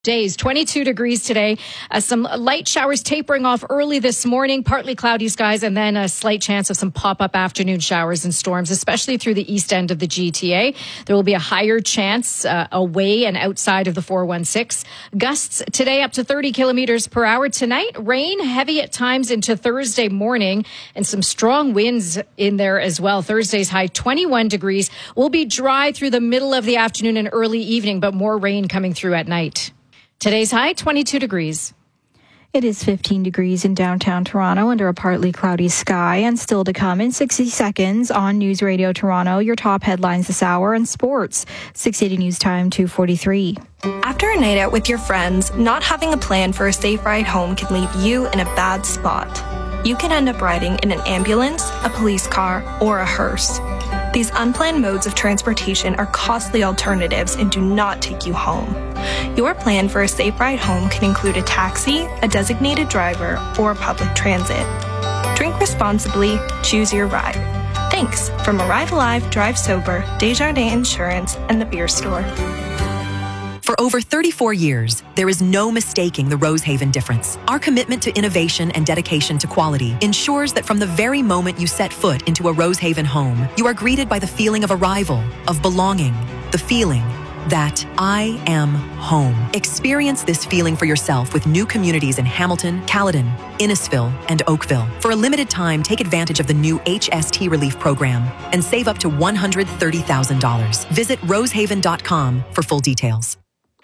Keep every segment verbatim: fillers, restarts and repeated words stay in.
Days, twenty-two degrees today. Uh, some light showers tapering off early this morning, partly cloudy skies, and then a slight chance of some pop-up afternoon showers and storms, especially through the east end of the G T A. There will be a higher chance uh, away and outside of the four one six. Gusts today up to thirty kilometers per hour. Tonight, rain heavy at times into Thursday morning, and some strong winds in there as well. Thursday's high twenty-one degrees. Will be dry through the middle of the afternoon and early evening, but more rain coming through at night. Today's high, twenty-two degrees. It is fifteen degrees in downtown Toronto under a partly cloudy sky, and still to come in sixty seconds on News Radio Toronto. Your top headlines this hour and sports. six eighty News Time, two forty-three. After a night out with your friends, not having a plan for a safe ride home can leave you in a bad spot. You can end up riding in an ambulance, a police car, or a hearse. These unplanned modes of transportation are costly alternatives and do not take you home. Your plan for a safe ride home can include a taxi, a designated driver, or public transit. Drink responsibly, choose your ride. Thanks from Arrive Alive, Drive Sober, Desjardins Insurance, and the Beer Store. For over thirty-four years, there is no mistaking the Rosehaven difference. Our commitment to innovation and dedication to quality ensures that from the very moment you set foot into a Rosehaven home, you are greeted by the feeling of arrival, of belonging, the feeling that I am home. Experience this feeling for yourself with new communities in Hamilton, Caledon, Innisfil, and Oakville. For a limited time, take advantage of the new H S T Relief Program and save up to one hundred thirty thousand dollars. Visit rosehaven dot com for full details.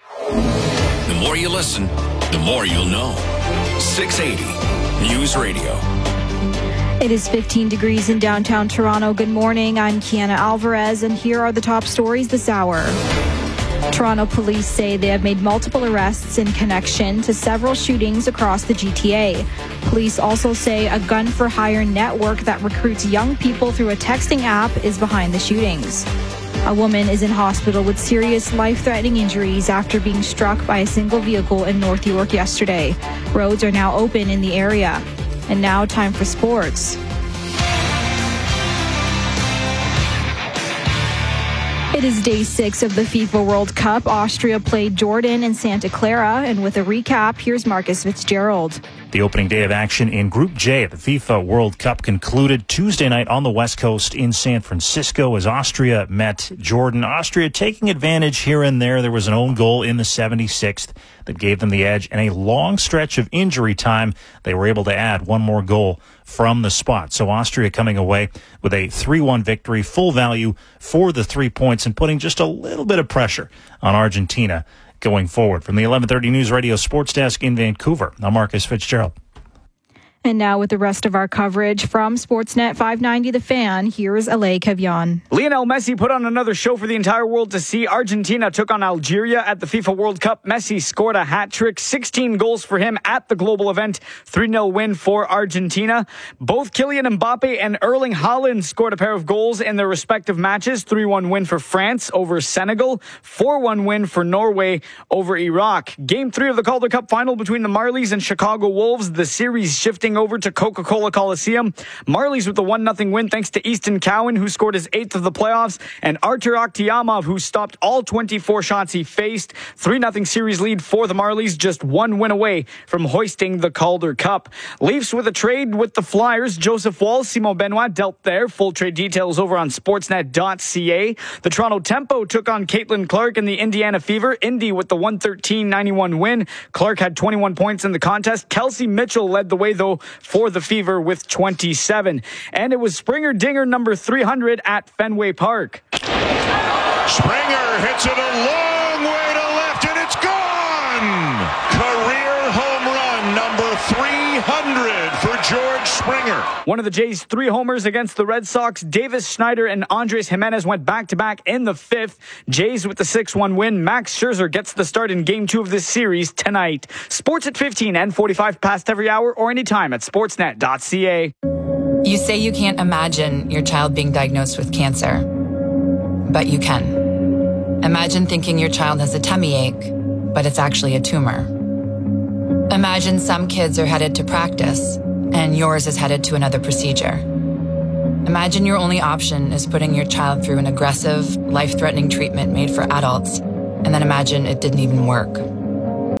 The more you listen, the more you'll know. six eighty News Radio. It is fifteen degrees in downtown Toronto. Good morning. I'm Kiana Alvarez, and here are the top stories this hour. Toronto police say they have made multiple arrests in connection to several shootings across the G T A. Police also say a gun-for-hire network that recruits young people through a texting app is behind the shootings. A woman is in hospital with serious life-threatening injuries after being struck by a single vehicle in North York yesterday. Roads are now open in the area. And now time for sports. It is day six of the FIFA World Cup. Austria played Jordan and Santa Clara. And with a recap, here's Marcus Fitzgerald. The opening day of action in Group J at the FIFA World Cup concluded Tuesday night on the West Coast in San Francisco as Austria met Jordan. Austria taking advantage here and there. There was an own goal in the seventy-sixth that gave them the edge, and a long stretch of injury time. They were able to add one more goal from the spot. So Austria coming away with a three one victory, full value for the three points, and putting just a little bit of pressure on Argentina going forward. From the eleven thirty News Radio Sports Desk in Vancouver, I'm Marcus Fitzgerald. And now with the rest of our coverage from Sportsnet five ninety The Fan, here's Alay Kavian. Lionel Messi put on another show for the entire world to see. Argentina took on Algeria at the FIFA World Cup. Messi scored a hat trick, sixteen goals for him at the global event. three nil win for Argentina. Both Kylian Mbappe and Erling Haaland scored a pair of goals in their respective matches. three one win for France over Senegal. four one win for Norway over Iraq. Game three of the Calder Cup final between the Marlies and Chicago Wolves. The series shifting over to Coca-Cola Coliseum. Marlies with the one nothing win thanks to Easton Cowan, who scored his eighth of the playoffs, and Artur Akhtiamov, who stopped all twenty-four shots he faced. three nothing series lead for the Marlies, just one win away from hoisting the Calder Cup. Leafs with a trade with the Flyers. Joseph Wall, Simon Benoit dealt there. Full trade details over on sportsnet dot c a. The Toronto Tempo took on Caitlin Clark and the Indiana Fever. Indy with the one thirteen ninety-one win. Clark had twenty-one points in the contest. Kelsey Mitchell led the way, though, for the Fever with twenty-seven. And it was Springer Dinger number three hundred at Fenway Park. Springer hits it a long way to left, and it's gone! Career home run number three hundred for George Springer. One of the Jays' three homers against the Red Sox, Davis Schneider and Andres Jimenez went back-to-back in the fifth. Jays with the six one win. Max Scherzer gets the start in game two of this series tonight. Sports at fifteen and forty-five past every hour or anytime at sportsnet dot c a. You say you can't imagine your child being diagnosed with cancer, but you can. Imagine thinking your child has a tummy ache, but it's actually a tumor. Imagine some kids are headed to practice, and yours is headed to another procedure. Imagine your only option is putting your child through an aggressive, life-threatening treatment made for adults, and then imagine it didn't even work.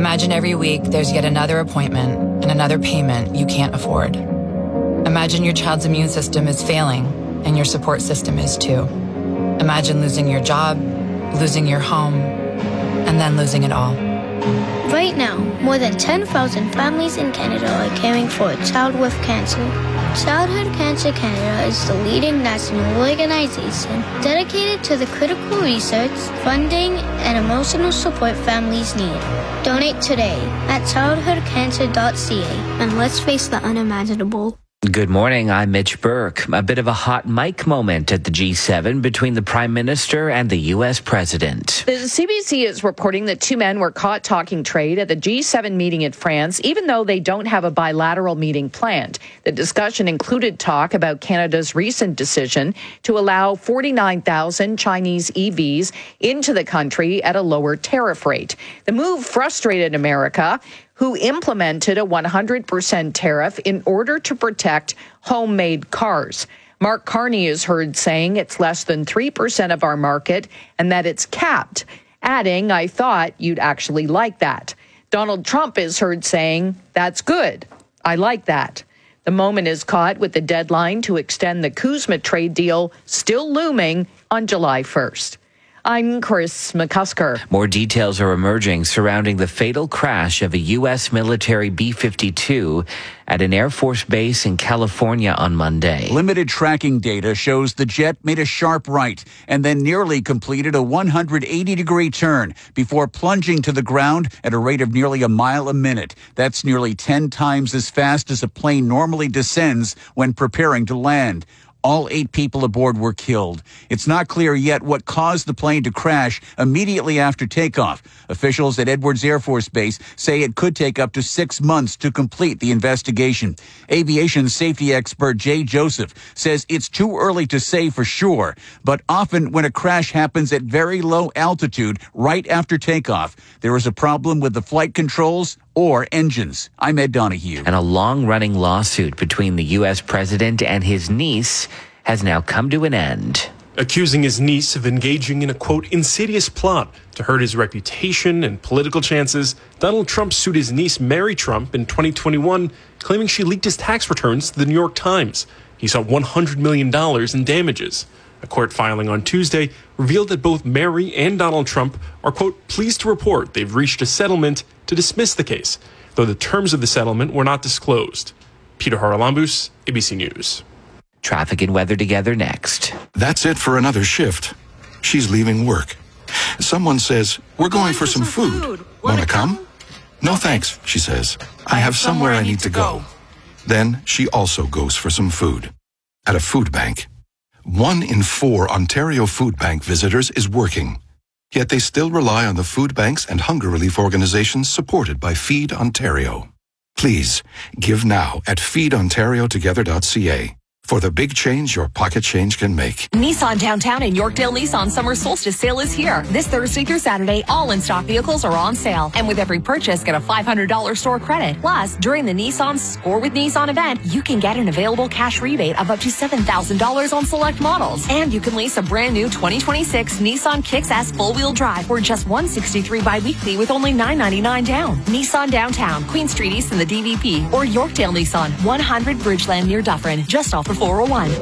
Imagine every week there's yet another appointment and another payment you can't afford. Imagine your child's immune system is failing and your support system is too. Imagine losing your job, losing your home, and then losing it all. Right now, more than ten thousand families in Canada are caring for a child with cancer. Childhood Cancer Canada is the leading national organization dedicated to the critical research, funding, and emotional support families need. Donate today at childhood cancer dot c a and let's face the unimaginable. Good morning, I'm Mitch Burke. A bit of a hot mic moment at the G seven between the Prime Minister and the U S President. The C B C is reporting that two men were caught talking trade at the G seven meeting in France, even though they don't have a bilateral meeting planned. The discussion included talk about Canada's recent decision to allow forty-nine thousand Chinese E Vs into the country at a lower tariff rate. The move frustrated America, who implemented a one hundred percent tariff in order to protect homemade cars. Mark Carney is heard saying it's less than three percent of our market and that it's capped, adding, "I thought you'd actually like that." Donald Trump is heard saying, "That's good. I like that." The moment is caught with the deadline to extend the Kuzma trade deal still looming on July first. I'm Chris McCusker. More details are emerging surrounding the fatal crash of a U S military B fifty-two at an Air Force base in California on Monday. Limited tracking data shows the jet made a sharp right and then nearly completed a one hundred eighty degree turn before plunging to the ground at a rate of nearly a mile a minute. That's nearly ten times as fast as a plane normally descends when preparing to land. All eight people aboard were killed. It's not clear yet what caused the plane to crash immediately after takeoff. Officials at Edwards Air Force Base say it could take up to six months to complete the investigation. Aviation safety expert Jay Joseph says it's too early to say for sure, but often when a crash happens at very low altitude right after takeoff, there is a problem with the flight controls or engines. I'm Ed Donahue. And a long-running lawsuit between the U S president and his niece has now come to an end. Accusing his niece of engaging in a, quote, insidious plot to hurt his reputation and political chances, Donald Trump sued his niece, Mary Trump, in twenty twenty-one, claiming she leaked his tax returns to the New York Times. He sought one hundred million dollars in damages. A court filing on Tuesday revealed that both Mary and Donald Trump are, quote, pleased to report they've reached a settlement to dismiss the case, though the terms of the settlement were not disclosed. Peter Haralambous, A B C News. Traffic and weather together next. That's it for another shift. She's leaving work. Someone says, we're going, going for, for some, some food. food. Wanna come? come? No thanks, she says. I, I have somewhere, somewhere I need to go. go. Then she also goes for some food. At a food bank. One in four Ontario Food Bank visitors is working. Yet they still rely on the food banks and hunger relief organizations supported by Feed Ontario. Please, give now at feed ontario together dot c a. For the big change your pocket change can make. Nissan Downtown and Yorkdale Nissan Summer Solstice Sale is here. This Thursday through Saturday, all in-stock vehicles are on sale. And with every purchase, get a five hundred dollars store credit. Plus, during the Nissan Score with Nissan event, you can get an available cash rebate of up to seven thousand dollars on select models. And you can lease a brand new twenty twenty-six Nissan Kicks S four-wheel drive for just one hundred sixty-three dollars bi-weekly with only nine ninety-nine down. Nissan Downtown, Queen Street East in the D V P, or Yorkdale Nissan, one hundred Bridgeland near Dufferin, just off the four oh one.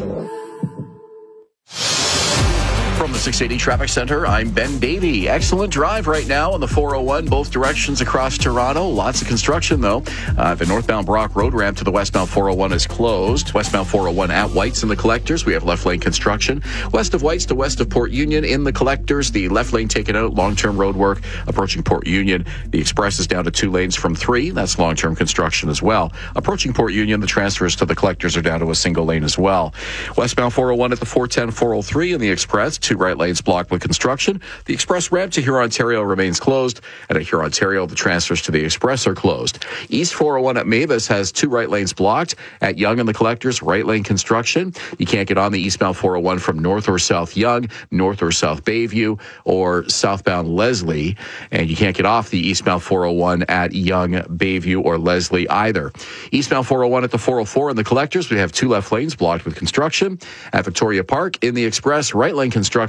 From the six eighty Traffic Center, I'm Ben Davey. Excellent drive right now on the four oh one, both directions across Toronto. Lots of construction, though. Uh, the northbound Brock Road ramp to the westbound four oh one is closed. Westbound four oh one at White's in the Collectors. We have left lane construction. West of White's to west of Port Union in the Collectors. The left lane taken out. Long-term road work approaching Port Union. The Express is down to two lanes from three. That's long-term construction as well. Approaching Port Union, the transfers to the Collectors are down to a single lane as well. Westbound four oh one at the four ten, four oh three in the Express. Two right lanes blocked with construction. The Express ramp to Huron, Ontario remains closed. And at Huron, Ontario, the transfers to the Express are closed. East four oh one at Mavis has two right lanes blocked. At Yonge and the Collectors, right lane construction. You can't get on the eastbound four oh one from north or south Yonge, north or south Bayview, or southbound Leslie. And you can't get off the eastbound four oh one at Yonge, Bayview, or Leslie either. Eastbound four oh one at the four oh four in the Collectors, we have two left lanes blocked with construction. At Victoria Park in the Express, right lane construction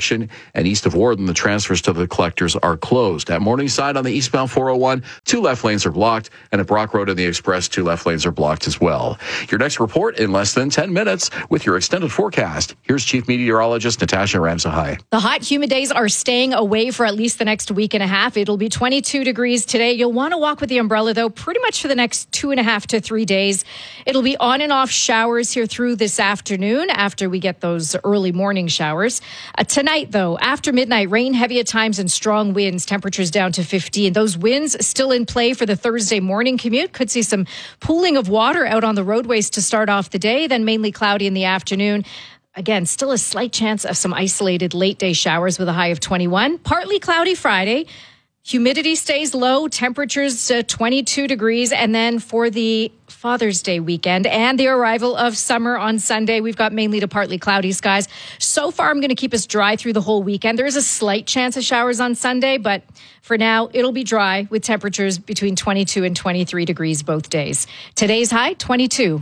construction. And east of Warden, the transfers to the collectors are closed. At Morningside on the eastbound four oh one, two left lanes are blocked. And at Brock Road and the Express, two left lanes are blocked as well. Your next report in less than ten minutes with your extended forecast. Here's Chief Meteorologist Natasha Ramsahai. The hot, humid days are staying away for at least the next week and a half. It'll be twenty-two degrees today. You'll want to walk with the umbrella, though, pretty much for the next two and a half to three days. It'll be on and off showers here through this afternoon after we get those early morning showers. Uh, tonight, though, after midnight, rain heavy at times and strong winds, temperatures down to fifteen. Those winds still in play for the Thursday morning commute. Could see some pooling of water out on the roadways to start off the day, then mainly cloudy in the afternoon. Again, still a slight chance of some isolated late day showers with a high of twenty-one. Partly cloudy Friday. Humidity stays low, temperatures uh, twenty-two degrees. And then for the Father's Day weekend and the arrival of summer on Sunday, we've got mainly to partly cloudy skies. So far, I'm going to keep us dry through the whole weekend. There is a slight chance of showers on Sunday, but for now, it'll be dry with temperatures between twenty-two and twenty-three degrees both days. Today's high, twenty-two.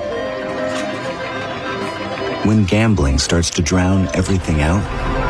When gambling starts to drown everything out,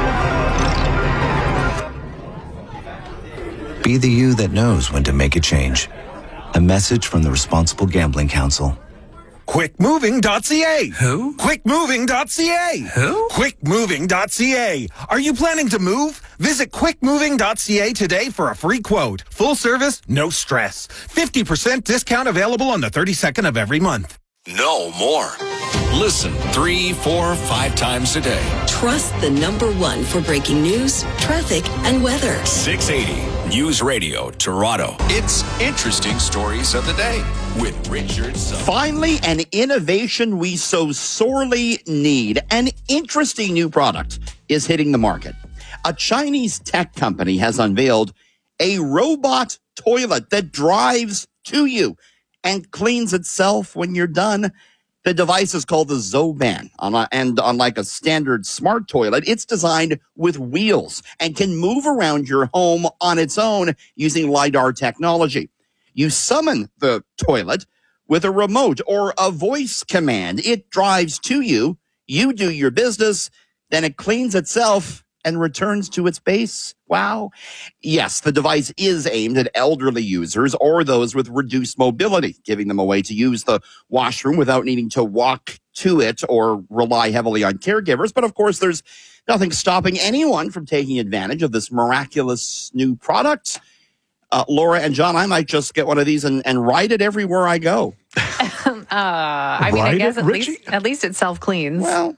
be the you that knows when to make a change. A message from the Responsible Gambling Council. quick moving dot c a. Who? quick moving dot c a. Who? quick moving dot c a. Are you planning to move? Visit quick moving dot c a today for a free quote. Full service, no stress. fifty percent discount available on the thirty-second of every month. Know more. Listen three, four, five times a day. Trust the number one for breaking news, traffic, and weather. six eighty News Radio, Toronto. It's Interesting Stories of the Day with Richard Sutton. Finally, an innovation we so sorely need. An interesting new product is hitting the market. A Chinese tech company has unveiled a robot toilet that drives to you and cleans itself when you're done. The device is called the Zoban, and unlike a standard smart toilet, it's designed with wheels and can move around your home on its own using LiDAR technology. You summon the toilet with a remote or a voice command. It drives to you, you do your business, then it cleans itself and returns to its base. Wow. Yes, the device is aimed at elderly users or those with reduced mobility, giving them a way to use the washroom without needing to walk to it or rely heavily on caregivers. But of course, there's nothing stopping anyone from taking advantage of this miraculous new product. Uh, Laura and John, I might just get one of these and, and ride it everywhere I go. uh, I mean, Ride I guess it, at Richie? least, at least it self-cleans. Well,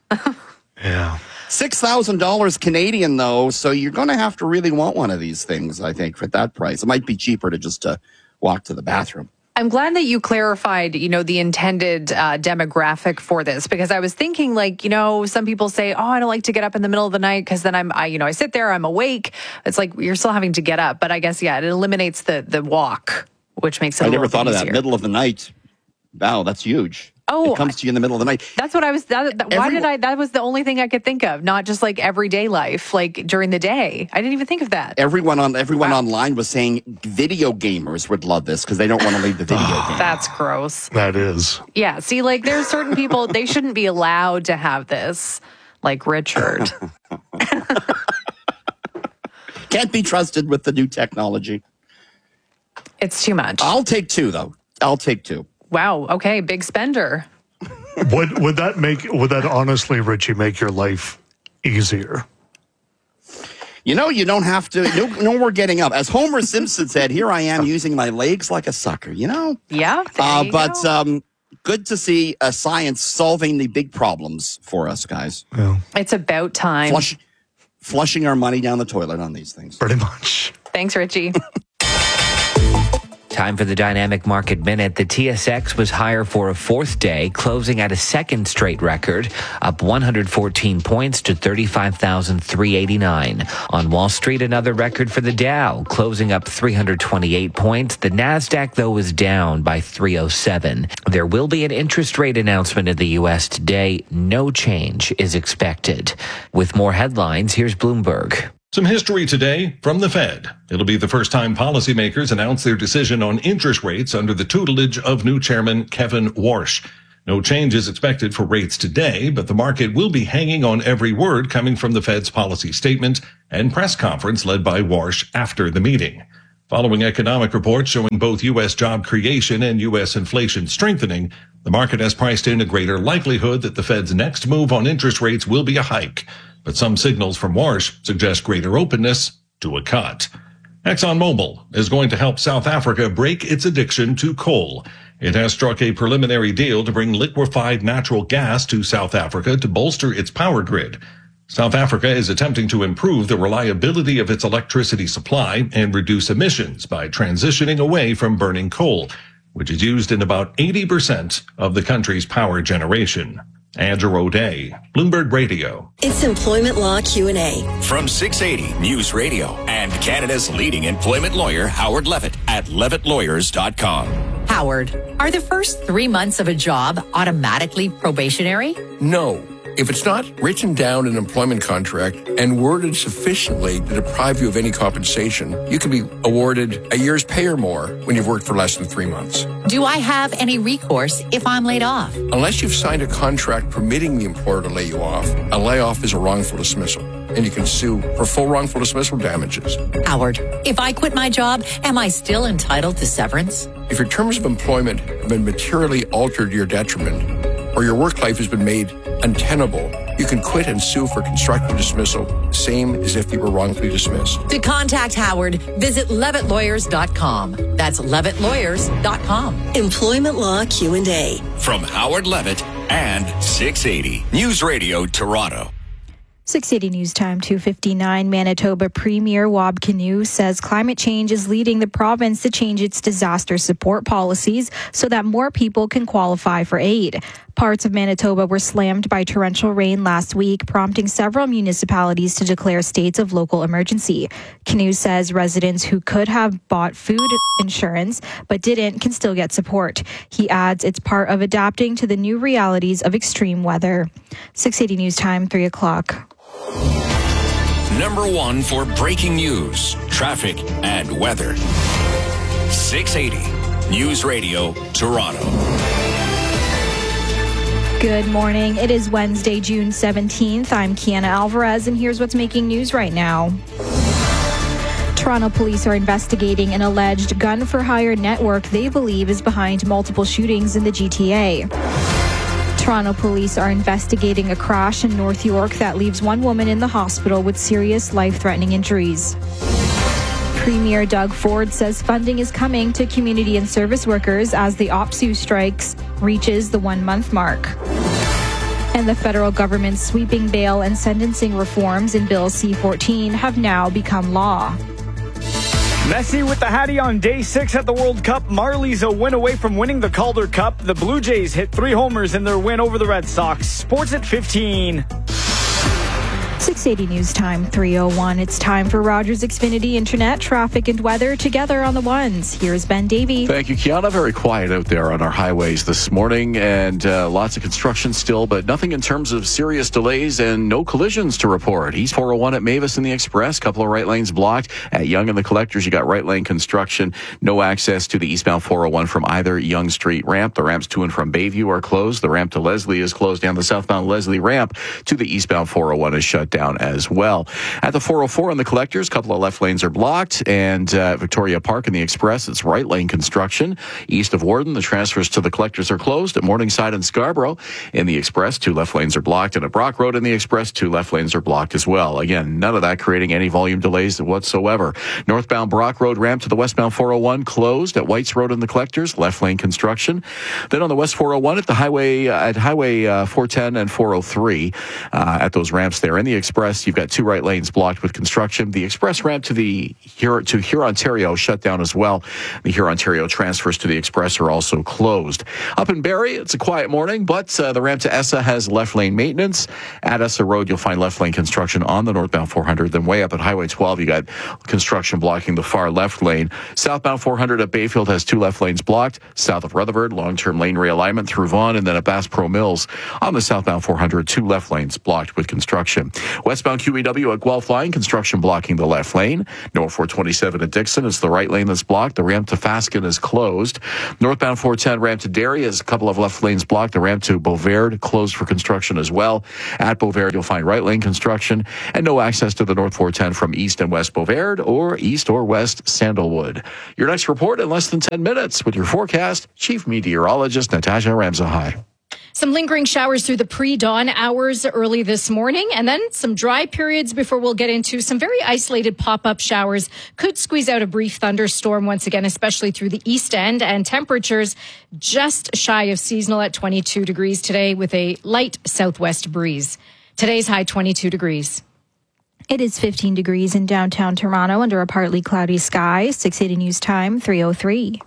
yeah. six thousand dollars Canadian, though, so you're going to have to really want one of these things, I think, for that price. It might be cheaper to just uh, walk to the bathroom. I'm glad that you clarified, you know, the intended uh, demographic for this, because I was thinking, like, you know, some people say, oh, I don't like to get up in the middle of the night because then I'm, I, you know, I sit there, I'm awake. It's like you're still having to get up. But I guess, yeah, it eliminates the the walk, which makes it I a never little thought bit of that. easier. Middle of the night. Wow, that's huge. Oh, it comes to you in the middle of the night. That's what I was. That, that, why Everyone- did I? That was the only thing I could think of. Not just like everyday life, like during the day. I didn't even think of that. Everyone on everyone wow. online was saying video gamers would love this because they don't want to leave the video game. That's gross. That is. Yeah. See, like there's certain people they shouldn't be allowed to have this, like Richard. Can't be trusted with the new technology. It's too much. I'll take two though. I'll take two. Wow. Okay. Big spender. would would that make would that honestly, Richie, make your life easier? You know, you don't have to. No, no more getting up. As Homer Simpson said, "Here I am using my legs like a sucker." You know. Yeah. Uh, but um, good to see uh, science solving the big problems for us, guys. Yeah. It's about time. Flush, flushing our money down the toilet on these things. Pretty much. Thanks, Richie. Time for the Dynamic Market Minute. The T S X was higher for a fourth day, closing at a second straight record, up one hundred fourteen points to thirty-five thousand three hundred eighty-nine. On Wall Street, another record for the Dow, closing up three hundred twenty-eight points. The Nasdaq, though, was down by three oh seven. There will be an interest rate announcement in the U S today. No change is expected. With more headlines, here's Bloomberg. Some history today from the Fed. It'll be the first time policymakers announce their decision on interest rates under the tutelage of new chairman Kevin Warsh. No change is expected for rates today, but the market will be hanging on every word coming from the Fed's policy statement and press conference led by Warsh after the meeting. Following economic reports showing both U S job creation and U S inflation strengthening, the market has priced in a greater likelihood that the Fed's next move on interest rates will be a hike. But some signals from Warsh suggest greater openness to a cut. ExxonMobil is going to help South Africa break its addiction to coal. It has struck a preliminary deal to bring liquefied natural gas to South Africa to bolster its power grid. South Africa is attempting to improve the reliability of its electricity supply and reduce emissions by transitioning away from burning coal, which is used in about eighty percent of the country's power generation. Andrew O'Day, Bloomberg Radio. It's Employment Law Q and A. From six eighty News Radio and Canada's leading employment lawyer, Howard Levitt, at levitt lawyers dot com. Howard, are the first three months of a job automatically probationary? No. If it's not written down in an employment contract and worded sufficiently to deprive you of any compensation, you can be awarded a year's pay or more when you've worked for less than three months. Do I have any recourse if I'm laid off? Unless you've signed a contract permitting the employer to lay you off, a layoff is a wrongful dismissal, and you can sue for full wrongful dismissal damages. Howard, if I quit my job, am I still entitled to severance? If your terms of employment have been materially altered to your detriment, or your work life has been made untenable, you can quit and sue for constructive dismissal, same as if you were wrongfully dismissed. To contact Howard, visit levitt lawyers dot com. That's levitt lawyers dot com. Employment Law Q and A. From Howard Levitt and six eighty News Radio Toronto. six eighty News Time, two fifty-nine. Manitoba Premier Wab Kinew says climate change is leading the province to change its disaster support policies so that more people can qualify for aid. Parts of Manitoba were slammed by torrential rain last week, prompting several municipalities to declare states of local emergency. Kinew says residents who could have bought food insurance but didn't can still get support. He adds it's part of adapting to the new realities of extreme weather. six eighty News Time, three o'clock. Number one for breaking news, traffic, and weather. six eighty News Radio Toronto. Good morning. It is Wednesday, June seventeenth. I'm Kiana Alvarez, and here's what's making news right now. Toronto police are investigating an alleged gun-for-hire network they believe is behind multiple shootings in the G T A. Toronto police are investigating a crash in North York that leaves one woman in the hospital with serious life-threatening injuries. Premier Doug Ford says funding is coming to community and service workers as the O P S U strikes reaches the one-month mark. And the federal government's sweeping bail and sentencing reforms in Bill C fourteen have now become law. Messi with the Hattie on day six at the World Cup. Marlies a win away from winning the Calder Cup. The Blue Jays hit three homers in their win over the Red Sox. Sports at fifteen. six eighty News Time, three oh one. It's time for Rogers Xfinity Internet, traffic and weather together on the ones. Here's Ben Davey. Thank you, Kiana. Very quiet out there on our highways this morning, and uh, lots of construction still, but nothing in terms of serious delays and no collisions to report. East four oh one at Mavis and the Express, couple of right lanes blocked. At Yonge and the Collectors, you got right lane construction. No access to the eastbound four oh one from either Yonge Street ramp. The ramps to and from Bayview are closed. The ramp to Leslie is closed down. The southbound Leslie ramp to the eastbound four oh one is shut down as well. At the four oh four on the Collectors, a couple of left lanes are blocked, and uh, Victoria Park in the Express, it's right lane construction. East of Warden, the transfers to the Collectors are closed. At Morningside and Scarborough in the Express, two left lanes are blocked, and at Brock Road in the Express, two left lanes are blocked as well. Again, none of that creating any volume delays whatsoever. Northbound Brock Road ramp to the westbound four oh one closed. At Whites Road in the Collectors, left lane construction. Then on the west four oh one at the highway uh, at Highway uh, four ten and four oh three uh, at those ramps there in the Express, you've got two right lanes blocked with construction. The Express ramp to the Hur- to Hurontario shut down as well. The Hurontario transfers to the Express are also closed. Up in Barrie, it's a quiet morning, but uh, the ramp to Essa has left lane maintenance. At Essa Road, you'll find left lane construction on the northbound four hundred. Then way up at Highway twelve, you got construction blocking the far left lane. Southbound four hundred at Bayfield has two left lanes blocked. South of Rutherford, long-term lane realignment through Vaughan, and then at Bass Pro Mills on the southbound four hundred, two left lanes blocked with construction. Westbound Q E W at Guelph Line, construction blocking the left lane. North four twenty-seven at Dixon, it's the right lane that's blocked. The ramp to Fasken is closed. Northbound four ten ramp to Derry is a couple of left lanes blocked. The ramp to Beauverde closed for construction as well. At Beauverde, you'll find right lane construction and no access to the North four ten from east and west Beauverde or east or west Sandalwood. Your next report in less than ten minutes with your forecast, Chief Meteorologist Natasha Ramzahai. Some lingering showers through the pre-dawn hours early this morning, and then some dry periods before we'll get into some very isolated pop-up showers. Could squeeze out a brief thunderstorm once again, especially through the east end, and temperatures just shy of seasonal at twenty-two degrees today with a light southwest breeze. Today's high twenty-two degrees. It is fifteen degrees in downtown Toronto under a partly cloudy sky. six eighty News Time, three oh three.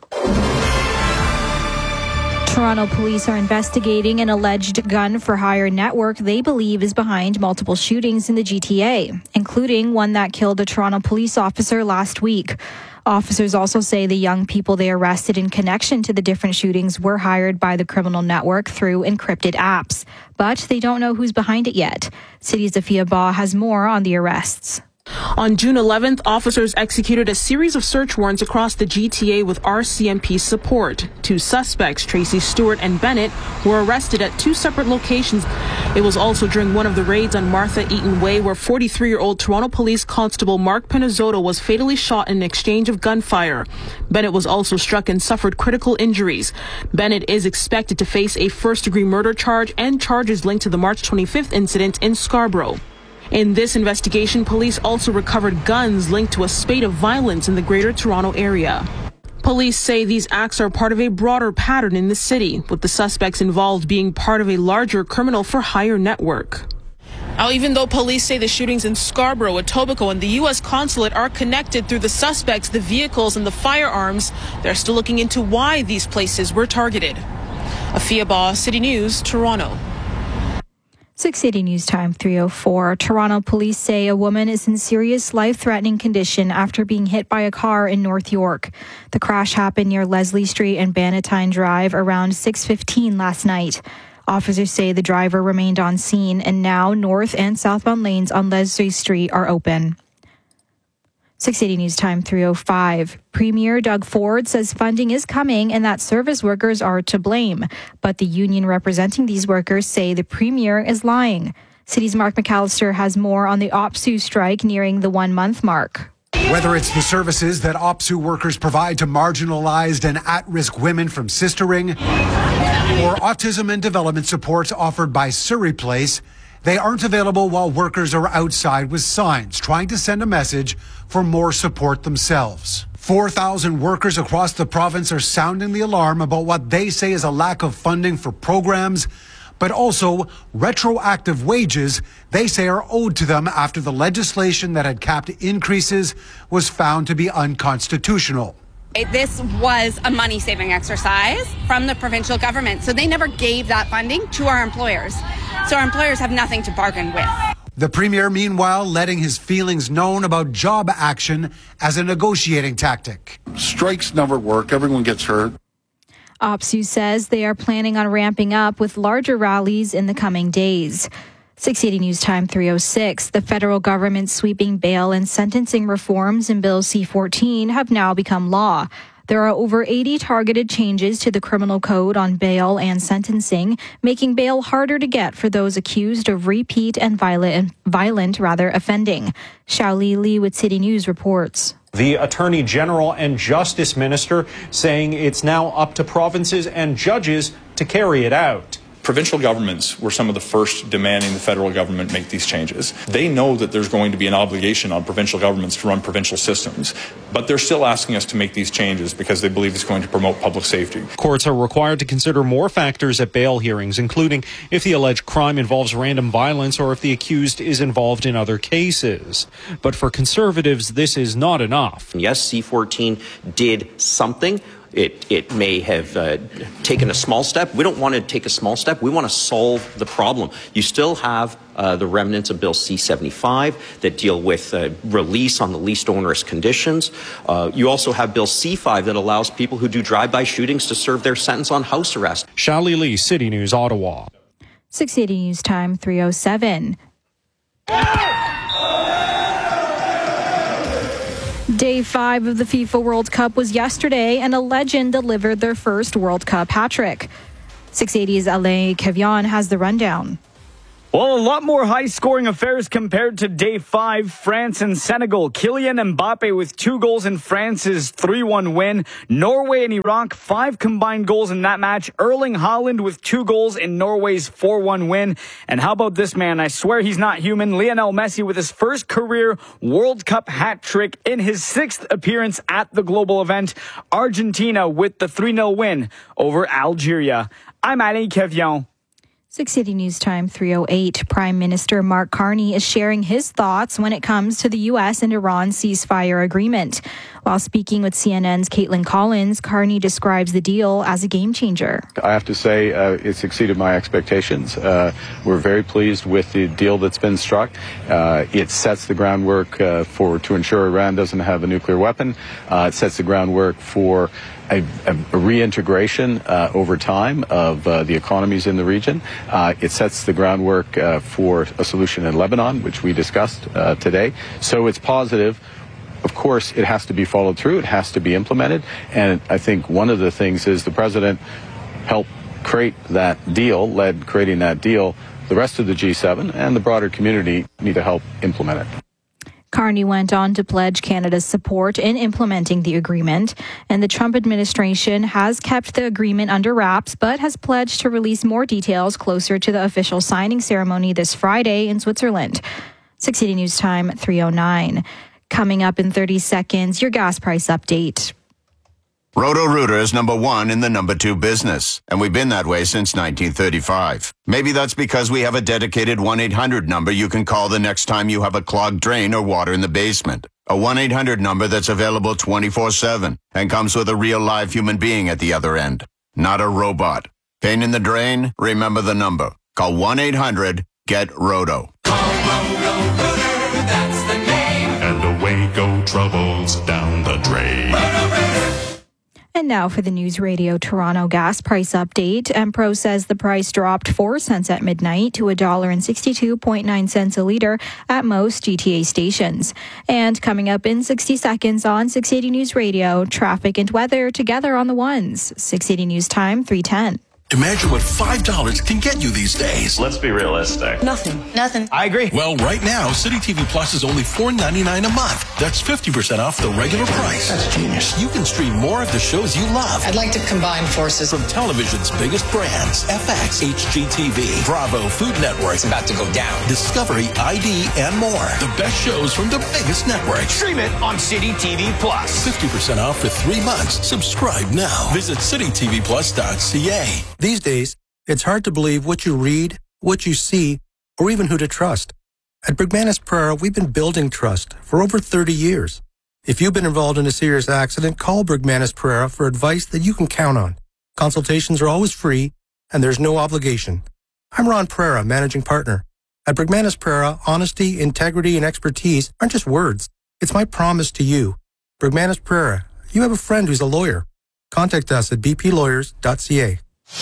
Toronto police are investigating an alleged gun-for-hire network they believe is behind multiple shootings in the G T A, including one that killed a Toronto police officer last week. Officers also say the young people they arrested in connection to the different shootings were hired by the criminal network through encrypted apps, but they don't know who's behind it yet. City's Afia Ba has more on the arrests. On June eleventh, officers executed a series of search warrants across the G T A with R C M P support. Two suspects, Tracy Stewart and Bennett, were arrested at two separate locations. It was also during one of the raids on Martha Eaton Way where forty-three-year-old Toronto Police Constable Mark Pinizzotto was fatally shot in an exchange of gunfire. Bennett was also struck and suffered critical injuries. Bennett is expected to face a first-degree murder charge and charges linked to the March twenty-fifth incident in Scarborough. In this investigation, police also recovered guns linked to a spate of violence in the Greater Toronto area. Police say these acts are part of a broader pattern in the city, with the suspects involved being part of a larger criminal-for-hire network. Now, even though police say the shootings in Scarborough, Etobicoke, and the U S consulate are connected through the suspects, the vehicles, and the firearms, they're still looking into why these places were targeted. Afia Ba, City News, Toronto. six eighty News Time, three oh four. Toronto police say a woman is in serious life-threatening condition after being hit by a car in North York. The crash happened near Leslie Street and Bannatyne Drive around six fifteen last night. Officers say the driver remained on scene, and now north and southbound lanes on Leslie Street are open. six eighty News Time, three oh five. Premier Doug Ford says funding is coming and that service workers are to blame. But the union representing these workers say the Premier is lying. City's Mark McAllister has more on the OPSEU strike nearing the one-month mark. Whether it's the services that OPSEU workers provide to marginalized and at-risk women from Sistering, or autism and development supports offered by Surrey Place, they aren't available while workers are outside with signs trying to send a message for more support themselves. four thousand workers across the province are sounding the alarm about what they say is a lack of funding for programs, but also retroactive wages they say are owed to them after the legislation that had capped increases was found to be unconstitutional. This was a money-saving exercise from the provincial government, so they never gave that funding to our employers. So our employers have nothing to bargain with. The Premier, meanwhile, letting his feelings known about job action as a negotiating tactic. Strikes never work. Everyone gets hurt. OPSEU says they are planning on ramping up with larger rallies in the coming days. six eighty News Time, three oh six. The federal government's sweeping bail and sentencing reforms in Bill C fourteen have now become law. There are over eighty targeted changes to the criminal code on bail and sentencing, making bail harder to get for those accused of repeat and violent, violent rather, offending. Xiaoli Li with City News reports. The Attorney General and Justice Minister saying it's now up to provinces and judges to carry it out. Provincial governments were some of the first demanding the federal government make these changes. They know that there's going to be an obligation on provincial governments to run provincial systems, but they're still asking us to make these changes because they believe it's going to promote public safety. Courts are required to consider more factors at bail hearings, including if the alleged crime involves random violence or if the accused is involved in other cases. But for Conservatives, this is not enough. Yes, C fourteen did something. It, it may have uh, taken a small step. We don't want to take a small step. We want to solve the problem. You still have uh, the remnants of Bill C seventy-five that deal with uh, release on the least onerous conditions. Uh, you also have Bill C five that allows people who do drive-by shootings to serve their sentence on house arrest. Xiaoli Li, City News, Ottawa. six eighty News Time, three oh seven. Day five of the FIFA World Cup was yesterday, and a legend delivered their first World Cup hat-trick. six eighty's Alain Kevion has the rundown. Well, a lot more high-scoring affairs compared to Day five. France and Senegal. Kylian Mbappe with two goals in France's three one win. Norway and Iraq, five combined goals in that match. Erling Haaland with two goals in Norway's four one win. And how about this man? I swear he's not human. Lionel Messi with his first career World Cup hat trick in his sixth appearance at the global event. Argentina with the three nil win over Algeria. I'm Alain Kevion. six eighty News Time three oh eight. Prime Minister Mark Carney is sharing his thoughts when it comes to the U S and Iran ceasefire agreement. While speaking with C N N's Caitlin Collins, Carney describes the deal as a game changer. I have to say uh, it's exceeded my expectations. Uh, we're very pleased with the deal that's been struck. Uh, it sets the groundwork uh, for to ensure Iran doesn't have a nuclear weapon. Uh, it sets the groundwork for A, a, a reintegration uh, over time of uh, the economies in the region. Uh, it sets the groundwork uh, for a solution in Lebanon, which we discussed uh, today. So it's positive. Of course, it has to be followed through. It has to be implemented. And I think one of the things is the president helped create that deal, led creating that deal. The rest of the G seven and the broader community need to help implement it. Carney went on to pledge Canada's support in implementing the agreement, and the Trump administration has kept the agreement under wraps, but has pledged to release more details closer to the official signing ceremony this Friday in Switzerland. six eighty News Time three oh nine. Coming up in thirty seconds, your gas price update. Roto-Rooter is number one in the number two business, and we've been that way since nineteen thirty-five. Maybe that's because we have a dedicated one eight hundred number you can call the next time you have a clogged drain or water in the basement. A one eight hundred number that's available twenty-four seven and comes with a real live human being at the other end, not a robot. Pain in the drain? Remember the number. Call one eight hundred get roto. Call Roto-Rooter, that's the name. And away go troubles down the drain. Roto-Rooter. And now for the News Radio Toronto gas price update. Empro says the price dropped four cents at midnight to one dollar and sixty-two point nine cents a litre at most G T A stations. And coming up in sixty seconds on six eighty News Radio, traffic and weather together on the ones. six eighty News Time, three ten. Imagine what five dollars can get you these days. Let's be realistic. Nothing. Nothing. I agree. Well, right now, City T V Plus is only four ninety-nine a month. That's fifty percent off the regular price. That's genius. You can stream more of the shows you love. I'd like to combine forces. From television's biggest brands, F X, H G T V, Bravo, Food Network. It's about to go down. Discovery, I D, and more. The best shows from the biggest networks. Stream it on City T V Plus. fifty percent off for three months. Subscribe now. Visit city t v plus dot c a. These days, it's hard to believe what you read, what you see, or even who to trust. At Bergmanis Prera, we've been building trust for over thirty years. If you've been involved in a serious accident, call Bergmanis Prera for advice that you can count on. Consultations are always free, and there's no obligation. I'm Ron Prera, managing partner. At Bergmanis Prera, honesty, integrity, and expertise aren't just words. It's my promise to you. Bergmanis Prera, you have a friend who's a lawyer. Contact us at b p lawyers dot c a.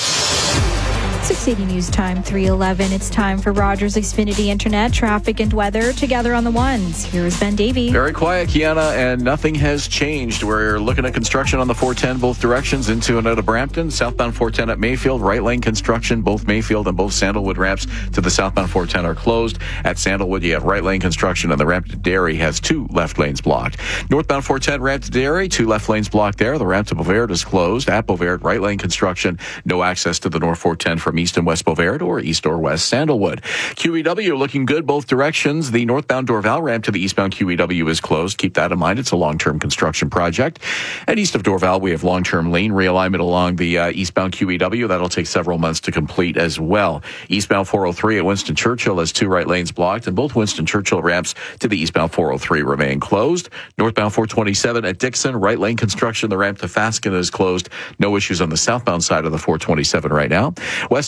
six eighty News Time, three eleven. It's time for Rogers Xfinity Internet, traffic and weather together on the ones. Here is Ben Davey. Very quiet, Kiana, and nothing has changed. We're looking at construction on the four ten both directions into and out of Brampton. Southbound four ten at Mayfield, right lane construction. Both Mayfield and both Sandalwood ramps to the southbound four ten are closed. At Sandalwood, you have right lane construction, and the ramp to Derry has two left lanes blocked. Northbound four ten ramp to Derry, two left lanes blocked there. The ramp to Beauvert is closed. At Beauvert, right lane construction. No access to the North four ten from east and west Beauvert or east or west Sandalwood. Q E W looking good both directions. The northbound Dorval ramp to the eastbound Q E W is closed. Keep that in mind. It's a long-term construction project. And east of Dorval, we have long-term lane realignment along the uh, eastbound Q E W. That'll take several months to complete as well. Eastbound four oh three at Winston Churchill has two right lanes blocked, and both Winston Churchill ramps to the eastbound four oh three remain closed. Northbound four twenty-seven at Dixon, right lane construction. The ramp to Fasken is closed. No issues on the southbound side of the four twenty-seven right now. Westbound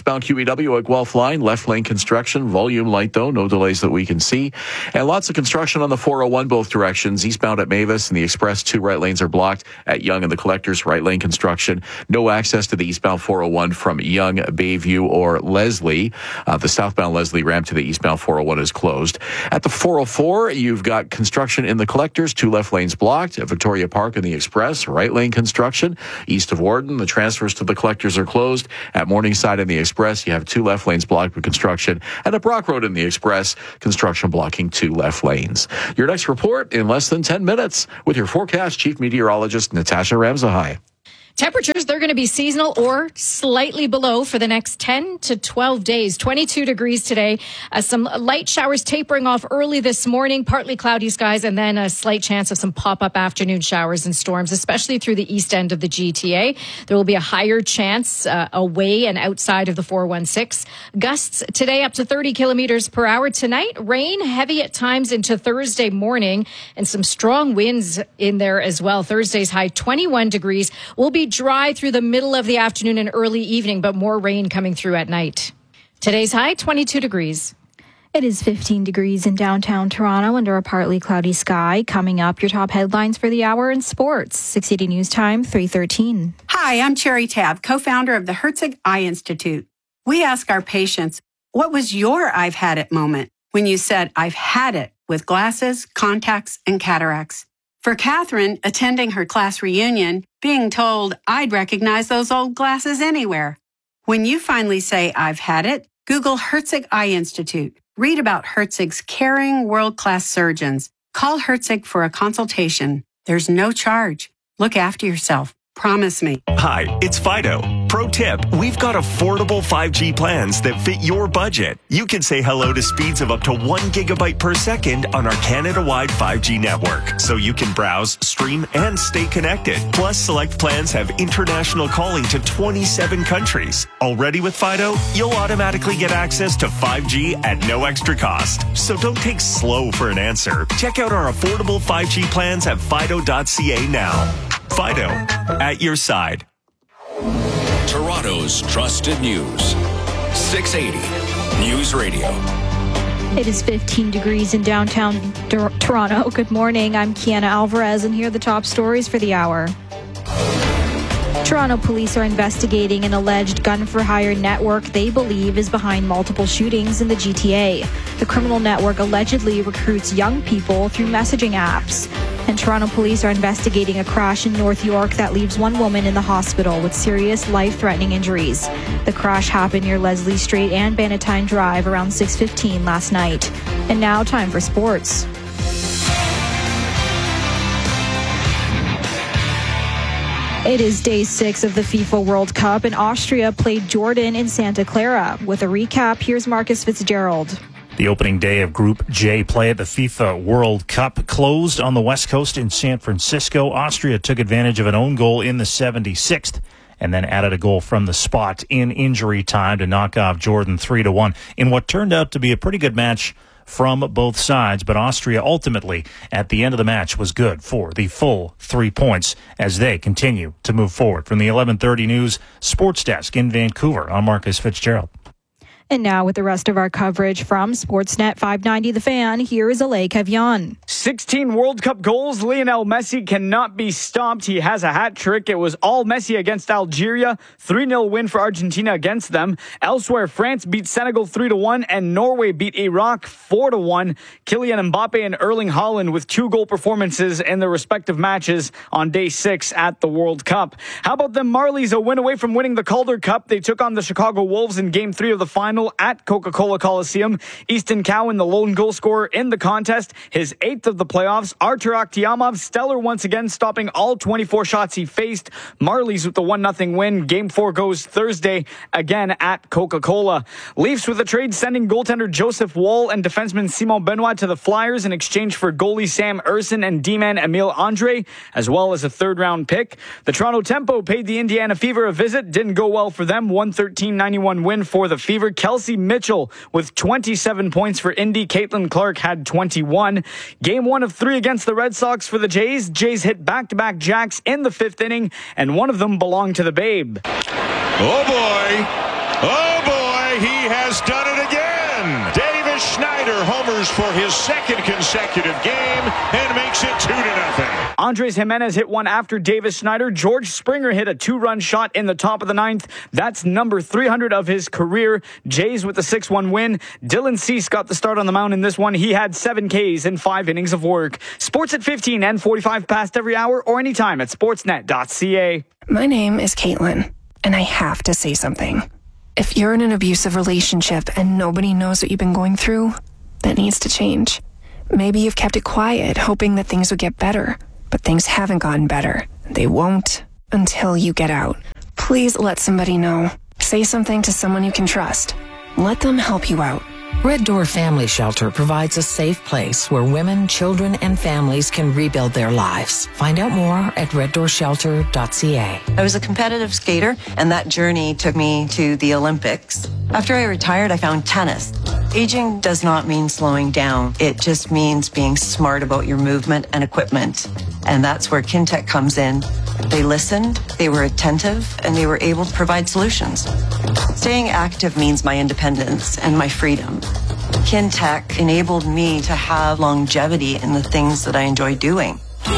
westbound Q E W at Guelph Line, left lane construction, volume light though, no delays that we can see. And lots of construction on the four oh one both directions, eastbound at Mavis and the Express, two right lanes are blocked at Yonge and the Collectors, right lane construction. No access to the eastbound four oh one from Yonge, Bayview, or Leslie. Uh, the southbound Leslie ramp to the eastbound four oh one is closed. At the four oh four, you've got construction in the Collectors, two left lanes blocked. At Victoria Park and the Express, right lane construction. East of Warden, the transfers to the Collectors are closed. At Morningside and the Express, you have two left lanes blocked with construction. And at Brock Road and the Express, construction blocking two left lanes. Your next report in less than ten minutes with your forecast chief meteorologist Natasha Ramzahai. Temperatures, they're going to be seasonal or slightly below for the next ten to twelve days. twenty-two degrees today. Uh, some light showers tapering off early this morning, partly cloudy skies, and then a slight chance of some pop-up afternoon showers and storms, especially through the east end of the G T A. There will be a higher chance uh, away and outside of the four one six. Gusts today up to thirty kilometers per hour. Tonight, rain heavy at times into Thursday morning, and some strong winds in there as well. Thursday's high twenty-one degrees. Will be dry through the middle of the afternoon and early evening, but more rain coming through at night. Today's high, twenty-two degrees. It is fifteen degrees in downtown Toronto under a partly cloudy sky. Coming up, your top headlines for the hour in sports. six eighty News Time, three thirteen. Hi, I'm Cherry Tab, co-founder of the Herzig Eye Institute. We ask our patients, what was your I've had it moment when you said, I've had it with glasses, contacts, and cataracts? For Catherine, attending her class reunion, being told I'd recognize those old glasses anywhere. When you finally say, I've had it, Google Herzig Eye Institute. Read about Herzig's caring world-class surgeons. Call Herzig for a consultation. There's no charge. Look after yourself. Promise me. Hi, it's Fido. Pro tip, we've got affordable five G plans that fit your budget. You can say hello to speeds of up to one gigabyte per second on our Canada-wide five G network, so you can browse, stream, and stay connected. Plus, select plans have international calling to twenty-seven countries. Already with Fido, you'll automatically get access to five G at no extra cost. So don't take slow for an answer. Check out our affordable five G plans at fido dot c a now. Fido, at your side. Toronto's trusted news. six eighty News Radio. It is fifteen degrees in downtown Dur- Toronto. Good morning. I'm Kiana Alvarez, and here are the top stories for the hour. Toronto police are investigating an alleged gun-for-hire network they believe is behind multiple shootings in the G T A. The criminal network allegedly recruits young people through messaging apps. And Toronto police are investigating a crash in North York that leaves one woman in the hospital with serious life-threatening injuries. The crash happened near Leslie Street and Bannatyne Drive around six fifteen last night. And now, time for sports. It is day six of the FIFA World Cup, and Austria played Jordan in Santa Clara. With a recap, here's Marcus Fitzgerald. The opening day of Group J play at the FIFA World Cup closed on the West Coast in San Francisco. Austria took advantage of an own goal in the seventy-sixth and then added a goal from the spot in injury time to knock off Jordan three to one in what turned out to be a pretty good match from both sides. But Austria ultimately, at the end of the match, was good for the full three points as they continue to move forward. From the eleven thirty News Sports Desk in Vancouver, I'm Marcus Fitzgerald. And now with the rest of our coverage from Sportsnet five ninety The Fan, here is Alay Kevyan. sixteen World Cup goals. Lionel Messi cannot be stopped. He has a hat trick. It was all Messi against Algeria. three nil win for Argentina against them. Elsewhere, France beat Senegal three to one and Norway beat Iraq four to one. Kylian Mbappe and Erling Haaland with two goal performances in their respective matches on day six at the World Cup. How about the Marlies? A win away from winning the Calder Cup. They took on the Chicago Wolves in game three of the final at Coca-Cola Coliseum. Easton Cowan, the lone goal scorer in the contest, his eighth of the playoffs. Artur Akhtiamov, stellar once again, stopping all twenty-four shots he faced. Marlies with the one nothing win. Game four goes Thursday, again at Coca-Cola. Leafs with a trade sending goaltender Joseph Woll and defenseman Simon Benoit to the Flyers in exchange for goalie Sam Erson and D-man Emile Andre, as well as a third-round pick. The Toronto Tempo paid the Indiana Fever a visit. Didn't go well for them. one thirteen ninety-one win for the Fever. Kelsey Mitchell with twenty-seven points for Indy. Caitlin Clark had twenty-one. Game one of three against the Red Sox for the Jays. Jays hit back-to-back jacks in the fifth inning, and one of them belonged to the Babe. Oh, boy. Oh, boy. he has done it again. Davis Schneider homers for his second consecutive game and makes it two to nothing. Andres Jimenez hit one after Davis Schneider. George Springer hit a two-run shot in the top of the ninth. That's number three hundred of his career. Jays with the six one win. Dylan Cease got the start on the mound in this one. He had seven Ks in five innings of work. Sports at fifteen and forty-five past every hour or anytime at sportsnet dot c a. My name is Caitlin, and I have to say something. If you're in an abusive relationship and nobody knows what you've been going through, that needs to change. Maybe you've kept it quiet, hoping that things would get better, but things haven't gotten better. They won't until you get out. Please let somebody know. Say something to someone you can trust. Let them help you out. Red Door Family Shelter provides a safe place where women, children, and families can rebuild their lives. Find out more at red door shelter dot c a. I was a competitive skater, and that journey took me to the Olympics. After I retired, I found tennis. Aging does not mean slowing down. It just means being smart about your movement and equipment. And that's where Kintec comes in. They listened, they were attentive, and they were able to provide solutions. Staying active means my independence and my freedom. Kintec enabled me to have longevity in the things that I enjoy doing.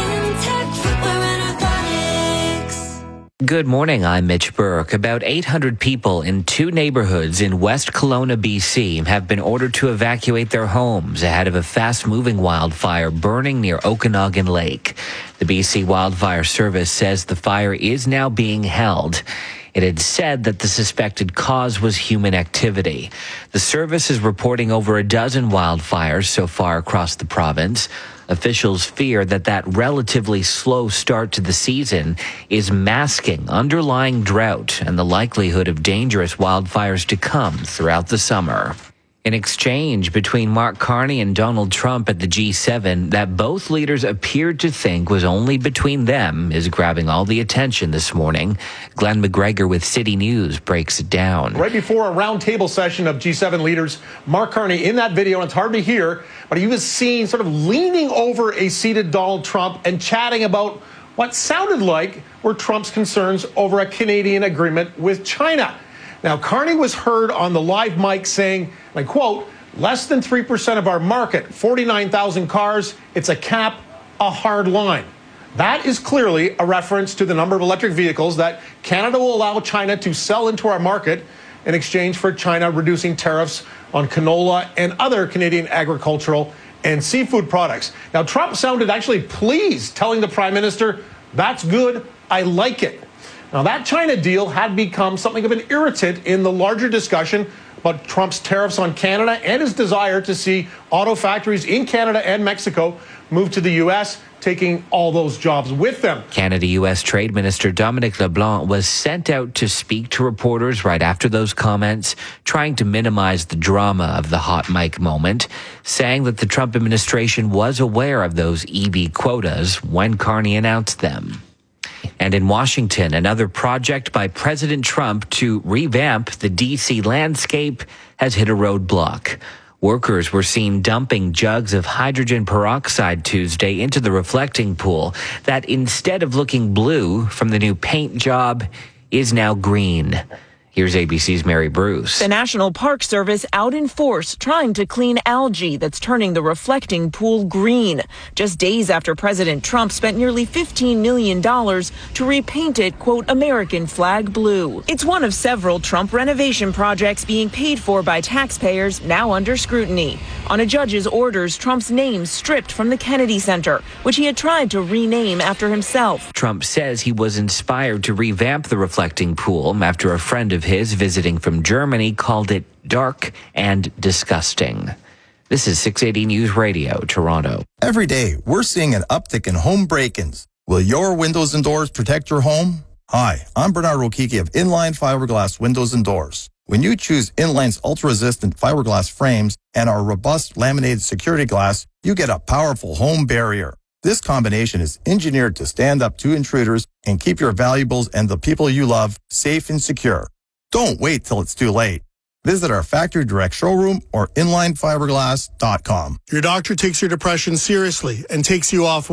Good morning, I'm Mitch Burke. About eight hundred people in two neighborhoods in West Kelowna, B C have been ordered to evacuate their homes ahead of a fast-moving wildfire burning near Okanagan Lake. The B C Wildfire Service says the fire is now being held. It had said that the suspected cause was human activity. The service is reporting over a dozen wildfires so far across the province. Officials fear that that relatively slow start to the season is masking underlying drought and the likelihood of dangerous wildfires to come throughout the summer. An exchange between Mark Carney and Donald Trump at the G seven that both leaders appeared to think was only between them is grabbing all the attention this morning. Glenn McGregor with City News breaks it down. Right before a roundtable session of G seven leaders, Mark Carney in that video, and it's hard to hear, but he was seen sort of leaning over a seated Donald Trump and chatting about what sounded like were Trump's concerns over a Canadian agreement with China. Now, Carney was heard on the live mic saying, and I quote, less than three percent of our market, forty-nine thousand cars, it's a cap, a hard line. That is clearly a reference to the number of electric vehicles that Canada will allow China to sell into our market in exchange for China reducing tariffs on canola and other Canadian agricultural and seafood products. Now, Trump sounded actually pleased, telling the Prime Minister, that's good, I like it. Now, that China deal had become something of an irritant in the larger discussion about Trump's tariffs on Canada and his desire to see auto factories in Canada and Mexico move to the U S, taking all those jobs with them. Canada-U S Trade Minister Dominic LeBlanc was sent out to speak to reporters right after those comments, trying to minimize the drama of the hot mic moment, saying that the Trump administration was aware of those E V quotas when Carney announced them. And in Washington, another project by President Trump to revamp the D C landscape has hit a roadblock. Workers were seen dumping jugs of hydrogen peroxide Tuesday into the reflecting pool that, instead of looking blue from the new paint job, is now green. Here's A B C's Mary Bruce. The National Park Service out in force trying to clean algae that's turning the reflecting pool green. Just days after President Trump spent nearly fifteen million dollars to repaint it, quote, American flag blue. It's one of several Trump renovation projects being paid for by taxpayers now under scrutiny. On a judge's orders, Trump's name stripped from the Kennedy Center, which he had tried to rename after himself. Trump says he was inspired to revamp the reflecting pool after a friend of his visiting from Germany called it dark and disgusting. This is six eighty News Radio, Toronto. Every day, we're seeing an uptick in home break-ins. Will your windows and doors protect your home? Hi, I'm Bernard Rokiki of Inline Fiberglass Windows and Doors. When you choose Inline's ultra-resistant fiberglass frames and our robust laminated security glass, you get a powerful home barrier. This combination is engineered to stand up to intruders and keep your valuables and the people you love safe and secure. Don't wait till it's too late. Visit our factory direct showroom or inline fiberglass dot com. Your doctor takes your depression seriously and takes you off work.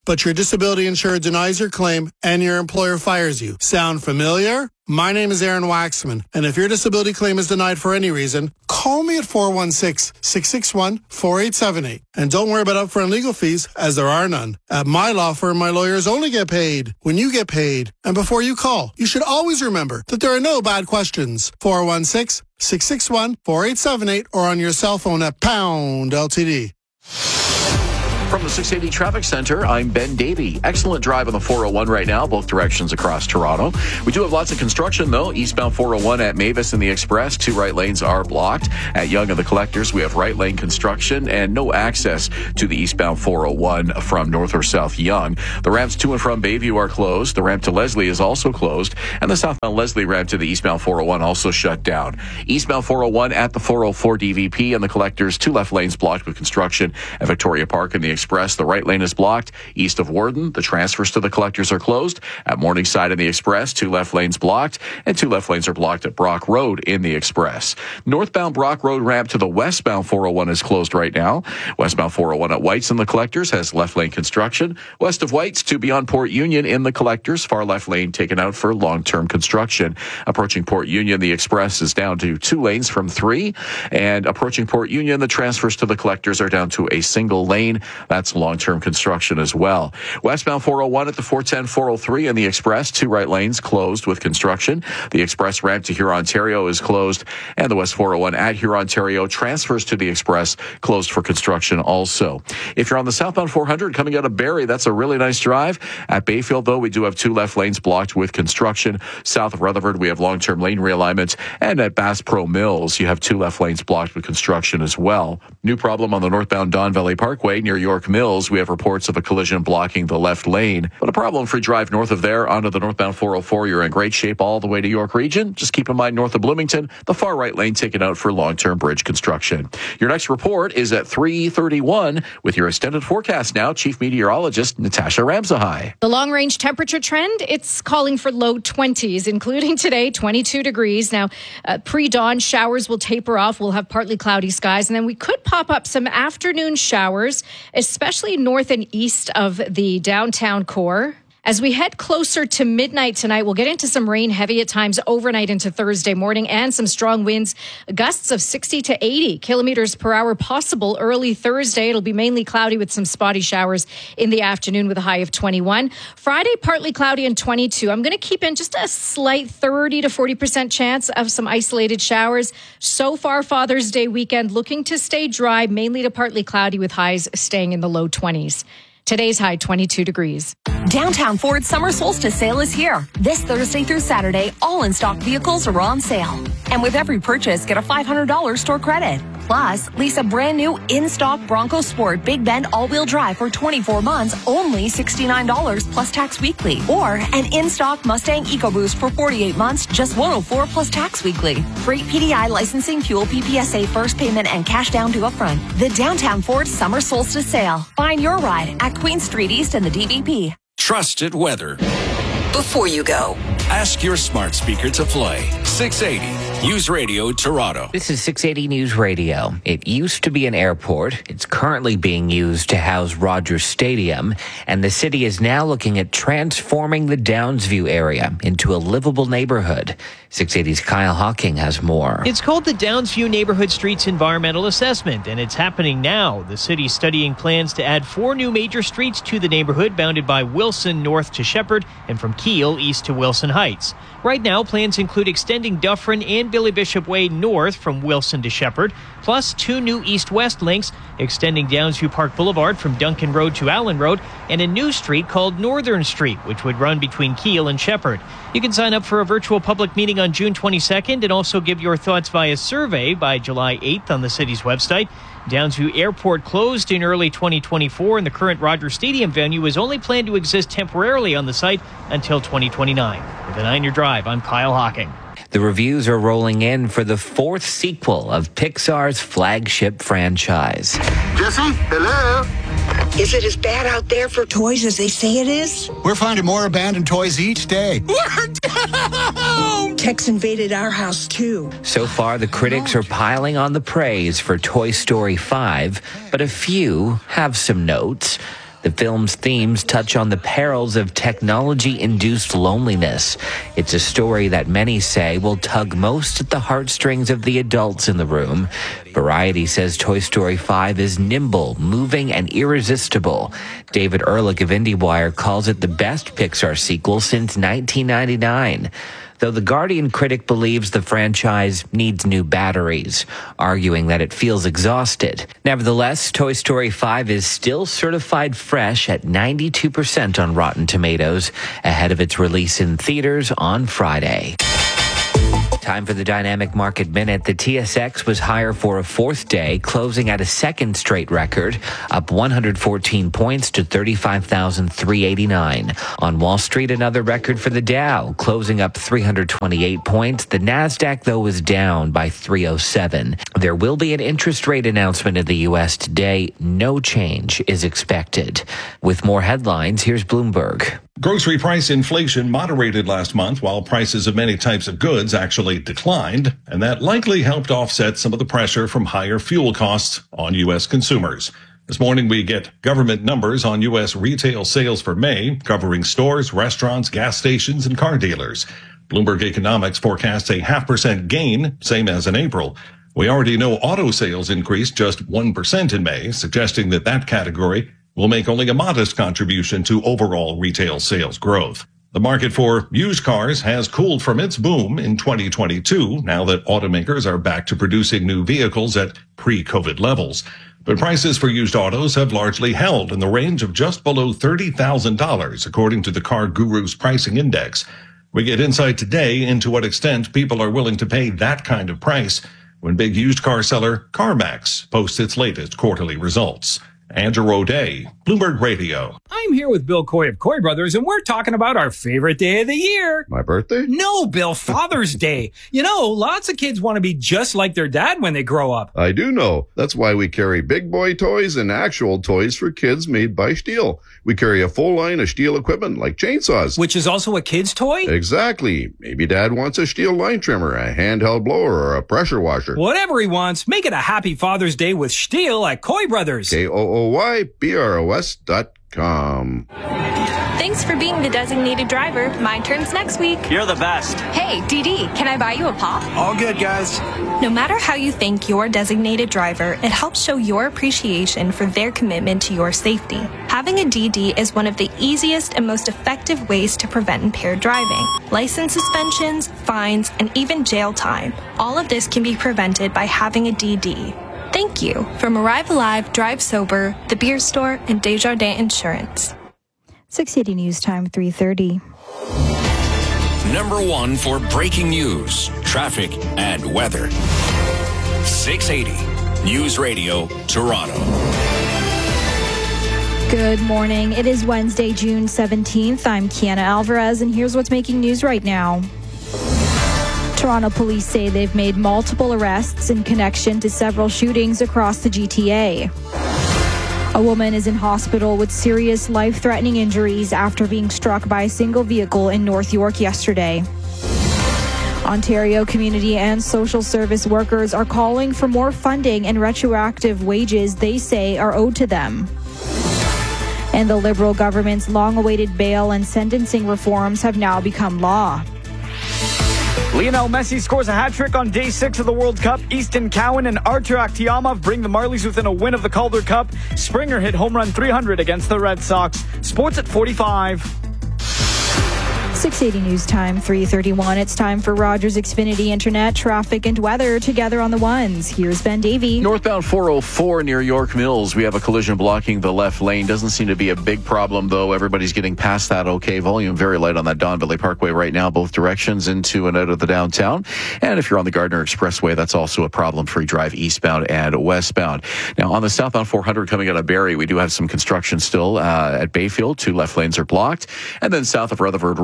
but your disability insurer denies your claim and your employer fires you. Sound familiar? My name is Aaron Waxman, and if your disability claim is denied for any reason, call me at four one six, six six one, four eight seven eight. And don't worry about upfront legal fees, as there are none. At my law firm, my lawyers only get paid when you get paid. And before you call, you should always remember that there are no bad questions. four one six, six six one, four eight seven eight or on your cell phone at pound L T D. From the six eighty Traffic Center, I'm Ben Davey. Excellent drive on the four oh one right now, both directions across Toronto. We do have lots of construction, though. Eastbound four oh one at Mavis and the Express, two right lanes are blocked. At Yonge and the Collectors, we have right lane construction and no access to the eastbound four oh one from north or south Yonge. The ramps to and from Bayview are closed. The ramp to Leslie is also closed. And the southbound Leslie ramp to the eastbound four oh one also shut down. Eastbound four oh one at the four oh four D V P and the Collectors, two left lanes blocked with construction. At Victoria Park and the Express, the right lane is blocked. East of Worden, the transfers to the Collectors are closed. At Morningside and the Express, two left lanes blocked, and two left lanes are blocked at Brock Road in the Express. Northbound Brock Road ramp to the westbound four oh one is closed right now. Westbound four oh one at Whites and the Collectors has left lane construction. West of Whites to beyond Port Union in the Collectors, far left lane taken out for long-term construction. Approaching Port Union, the Express is down to two lanes from three, and approaching Port Union, the transfers to the Collectors are down to a single lane. That's long-term construction as well. Westbound four oh one at the four ten, four oh three and the Express, two right lanes closed with construction. The Express ramp to Hurontario is closed, and the West four oh one at Hurontario transfers to the Express closed for construction also. If you're on the southbound four hundred coming out of Barrie, that's a really nice drive. At Bayfield, though, we do have two left lanes blocked with construction. South of Rutherford, we have long-term lane realignment, and at Bass Pro Mills, you have two left lanes blocked with construction as well. New problem on the northbound Don Valley Parkway near York Mills. We have reports of a collision blocking the left lane, but a problem-free drive north of there onto the northbound four oh four. You're in great shape all the way to York Region. Just keep in mind north of Bloomington, the far right lane taken out for long-term bridge construction. Your next report is at three thirty-one with your extended forecast now. Chief Meteorologist Natasha Ramsahai. The long-range temperature trend, it's calling for low twenties, including today, twenty-two degrees. Now, uh, pre-dawn showers will taper off. We'll have partly cloudy skies, and then we could pop up some afternoon showers, especially north and east of the downtown core. As we head closer to midnight tonight, we'll get into some rain, heavy at times overnight into Thursday morning, and some strong winds, gusts of sixty to eighty kilometers per hour possible early Thursday. It'll be mainly cloudy with some spotty showers in the afternoon with a high of twenty-one. Friday, partly cloudy and twenty-two. I'm going to keep in just a slight thirty to forty percent chance of some isolated showers. So far, Father's Day weekend looking to stay dry, mainly to partly cloudy with highs staying in the low twenties. Today's high, twenty-two degrees. Downtown Ford Summer Solstice Sale is here. This Thursday through Saturday, all in-stock vehicles are on sale. And with every purchase, get a five hundred dollars store credit. Plus, lease a brand new in-stock Bronco Sport Big Bend all-wheel drive for twenty-four months, only sixty-nine dollars plus tax weekly. Or an in-stock Mustang EcoBoost for forty-eight months, just one hundred four dollars plus tax weekly. Free P D I licensing, fuel P P S A first payment, and cash down to upfront. The Downtown Ford Summer Solstice Sale. Find your ride at Queen Street East and the D V P. Trusted weather. Before you go, ask your smart speaker to play six eighty News Radio Toronto. This is six eighty News Radio. It used to be an airport. It's currently being used to house Rogers Stadium, and the city is now looking at transforming the Downsview area into a livable neighborhood. six eighty's Kyle Hawking has more. It's called the Downsview Neighborhood Streets Environmental Assessment, and it's happening now. The city's studying plans to add four new major streets to the neighborhood, bounded by Wilson north to Shepherd and from Keele east to Wilson Heights. Right now, plans include extending Dufferin and Billy Bishop Way north from Wilson to Shepherd, plus two new east-west links extending Downsview Park Boulevard from Duncan Road to Allen Road, and a new street called Northern Street, which would run between Keele and Shepherd. You can sign up for a virtual public meeting on June twenty-second and also give your thoughts via survey by July eighth on the city's website. Downsview Airport closed in early twenty twenty-four, and the current Rogers Stadium venue is only planned to exist temporarily on the site until twenty twenty-nine. With a nine-year drive, I'm Kyle Hawking. The reviews are rolling in for the fourth sequel of Pixar's flagship franchise. Jesse, hello? Is it as bad out there for toys as they say it is? We're finding more abandoned toys each day. We're down! Tex invaded our house, too. So far, the critics are piling on the praise for Toy Story five, but a few have some notes. The film's themes touch on the perils of technology-induced loneliness. It's a story that many say will tug most at the heartstrings of the adults in the room. Variety says Toy Story five is nimble, moving, and irresistible. David Ehrlich of IndieWire calls it the best Pixar sequel since nineteen ninety-nine. Though The Guardian critic believes the franchise needs new batteries, arguing that it feels exhausted. Nevertheless, Toy Story five is still certified fresh at ninety-two percent on Rotten Tomatoes, ahead of its release in theaters on Friday. Time for the Dynamic Market Minute. The T S X was higher for a fourth day, closing at a second straight record, up one hundred fourteen points to thirty-five thousand three hundred eighty-nine. On Wall Street, another record for the Dow, closing up three hundred twenty-eight points. The Nasdaq, though, was down by three hundred seven. There will be an interest rate announcement in the U S today. No change is expected. With more headlines, here's Bloomberg. Grocery price inflation moderated last month while prices of many types of goods actually declined, and that likely helped offset some of the pressure from higher fuel costs on U S consumers. This morning we get government numbers on U S retail sales for May, covering stores, restaurants, gas stations, and car dealers. Bloomberg Economics forecasts a half percent gain, same as in April. We already know auto sales increased just one percent in May, suggesting that that category will make only a modest contribution to overall retail sales growth. The market for used cars has cooled from its boom in twenty twenty-two, now that automakers are back to producing new vehicles at pre-COVID levels. But prices for used autos have largely held in the range of just below thirty thousand dollars, according to the Car Guru's pricing index. We get insight today into what extent people are willing to pay that kind of price when big used car seller CarMax posts its latest quarterly results. Andrew O'Day, Bloomberg Radio. I'm here with Bill Coy of Coy Brothers, and we're talking about our favorite day of the year. My birthday? No, Bill, Father's Day. You know, lots of kids want to be just like their dad when they grow up. I do know. That's why we carry big boy toys and actual toys for kids made by Stihl. We carry a full line of Stihl equipment like chainsaws. Which is also a kid's toy? Exactly. Maybe Dad wants a Stihl line trimmer, a handheld blower, or a pressure washer. Whatever he wants, make it a happy Father's Day with Stihl at Coy Brothers. K O O Y B R O S dot com. Thanks for being the designated driver. My turn's next week. You're the best. Hey, D D, can I buy you a pop? All good, guys. No matter how you thank your designated driver, it helps show your appreciation for their commitment to your safety. Having a D D is one of the easiest and most effective ways to prevent impaired driving. License suspensions, fines, and even jail time. All of this can be prevented by having a D D. Thank you from Arrive Alive, Drive Sober, The Beer Store, and Desjardins Insurance. six eighty News Time, three thirty. Number one for breaking news, traffic, and weather. six eighty News Radio, Toronto. Good morning. It is Wednesday, June seventeenth. I'm Kiana Alvarez, and here's what's making news right now. Toronto police say they've made multiple arrests in connection to several shootings across the G T A. A woman is in hospital with serious life-threatening injuries after being struck by a single vehicle in North York yesterday. Ontario community and social service workers are calling for more funding and retroactive wages they say are owed to them. And the Liberal government's long-awaited bail and sentencing reforms have now become law. Lionel Messi scores a hat-trick on day six of the World Cup. Easton Cowan and Artur Akhtiamov bring the Marlies within a win of the Calder Cup. Springer hit home run three hundred against the Red Sox. Sports at forty-five. six eighty News Time, three thirty-one. It's time for Rogers Xfinity Internet, traffic, and weather together on the ones. Here's Ben Davey. Northbound four oh four near York Mills. We have a collision blocking the left lane. Doesn't seem to be a big problem, though. Everybody's getting past that okay. Volume very light on that Don Valley Parkway right now, both directions into and out of the downtown. And if you're on the Gardner Expressway, that's also a problem. Free drive eastbound and westbound. Now, on the southbound four hundred coming out of Barrie, we do have some construction still uh, at Bayfield. Two left lanes are blocked. And then south of Rutherford Road,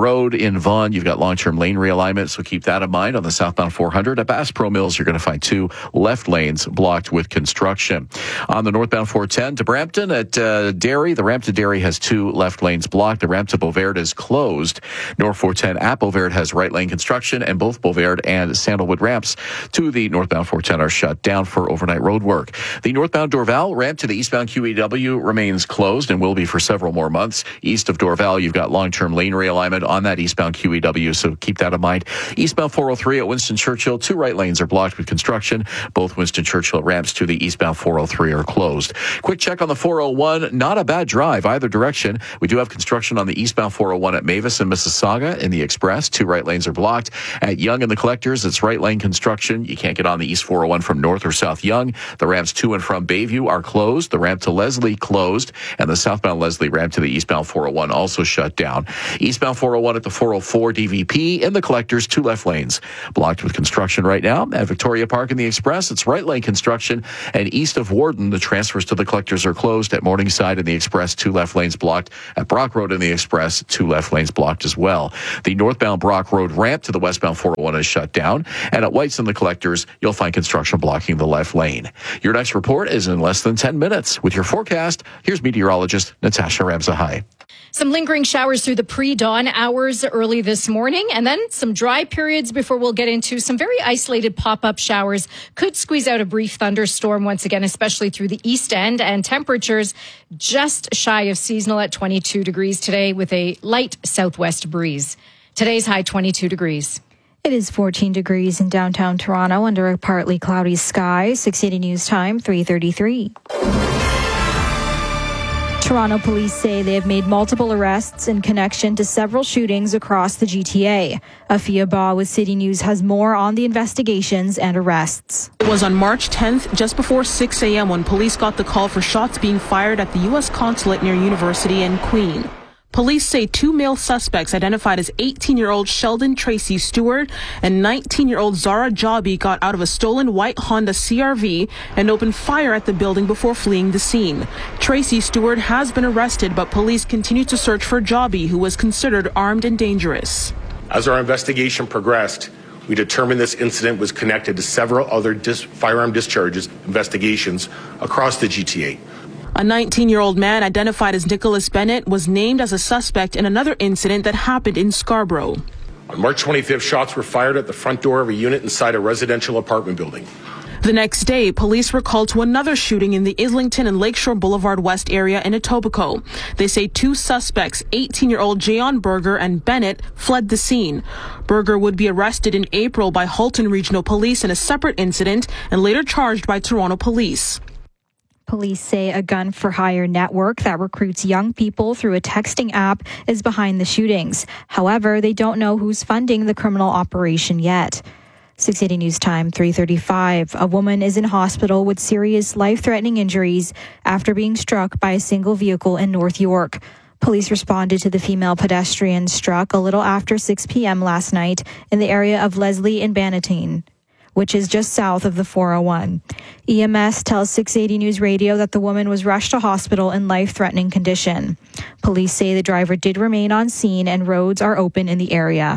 in Vaughan, you've got long-term lane realignment, so keep that in mind. On the southbound four hundred at Bass Pro Mills, you're going to find two left lanes blocked with construction. On the northbound four ten to Brampton at uh, Derry, the ramp to Derry has two left lanes blocked. The ramp to Beauvert is closed. North four ten at Beauvert has right lane construction, and both Beauvert and Sandalwood ramps to the northbound four ten are shut down for overnight road work. The northbound Dorval ramp to the eastbound Q E W remains closed and will be for several more months. East of Dorval, you've got long-term lane realignment on that eastbound Q E W, so keep that in mind. Eastbound four oh three at Winston Churchill, two right lanes are blocked with construction. Both Winston Churchill ramps to the eastbound four oh three are closed. Quick check on the four oh one, not a bad drive either direction. We do have construction on the eastbound four oh one at Mavis and Mississauga in the express. Two right lanes are blocked. At Yonge and the Collectors, it's right lane construction. You can't get on the east four oh one from north or south Yonge. The ramps to and from Bayview are closed. The ramp to Leslie closed, and the southbound Leslie ramp to the eastbound four oh one also shut down. Eastbound four oh one at the four oh four D V P in the Collectors, two left lanes blocked with construction right now. At Victoria Park in the express, it's right lane construction, and east of Warden, the transfers to the Collectors are closed. At Morningside in the express, two left lanes blocked. At Brock Road in the express, two left lanes blocked as well. The northbound Brock Road ramp to the westbound four oh one is shut down, and at White's in the Collectors, you'll find construction blocking the left lane. Your next report is in less than ten minutes. With your forecast, here's meteorologist Natasha Ramzahai. Some lingering showers through the pre-dawn hours early this morning, and then some dry periods before we'll get into some very isolated pop-up showers. Could squeeze out a brief thunderstorm once again, especially through the east end, and temperatures just shy of seasonal at twenty-two degrees today with a light southwest breeze. Today's high twenty-two degrees. It is fourteen degrees in downtown Toronto under a partly cloudy sky. six eighty News Time, three thirty-three. Toronto police say they have made multiple arrests in connection to several shootings across the G T A. Afia Ba with City News has more on the investigations and arrests. It was on March tenth, just before six a.m. when police got the call for shots being fired at the U S consulate near University and Queen. Police say two male suspects identified as eighteen-year-old Sheldon Tracy Stewart and nineteen-year-old Zara Jobby got out of a stolen white Honda C R V and opened fire at the building before fleeing the scene. Tracy Stewart has been arrested, but police continue to search for Jobby, who was considered armed and dangerous. As our investigation progressed, we determined this incident was connected to several other dis- firearm discharges investigations across the G T A. A nineteen-year-old man identified as Nicholas Bennett was named as a suspect in another incident that happened in Scarborough. On March twenty-fifth, shots were fired at the front door of a unit inside a residential apartment building. The next day, police were called to another shooting in the Islington and Lakeshore Boulevard West area in Etobicoke. They say two suspects, eighteen-year-old Jayon Berger and Bennett, fled the scene. Berger would be arrested in April by Halton Regional Police in a separate incident and later charged by Toronto Police. Police say a gun-for-hire network that recruits young people through a texting app is behind the shootings. However, they don't know who's funding the criminal operation yet. six eighty News Time, three thirty-five. A woman is in hospital with serious life-threatening injuries after being struck by a single vehicle in North York. Police responded to the female pedestrian struck a little after six p.m. last night in the area of Leslie and Bannatyne, which is just south of the four oh one. E M S tells six eighty News Radio that the woman was rushed to hospital in life-threatening condition. Police say the driver did remain on scene and roads are open in the area.